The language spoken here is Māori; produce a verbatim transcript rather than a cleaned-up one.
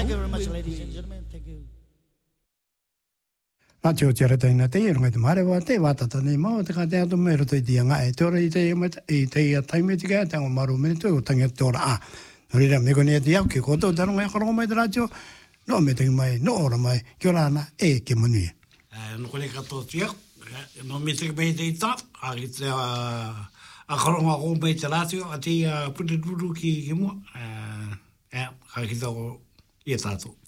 Thank you very much, ladies and gentlemen. Thank you. Na tio tira taina te irunga te mare wa te watata nei mau te ka te atu mero te dianga e te ora i te i te ia taime tika te ango maru mene tui o tangia te ora a. Rira me kone te au ki koto taronga e korongo mai te ratio no me te mai no ora mai ki ora ana e ke manui. No kone kato tia no me te mai te ita a ki te a korongo a mai te ratio a te puti duru ki ki mua e ka ki tau i e tātou.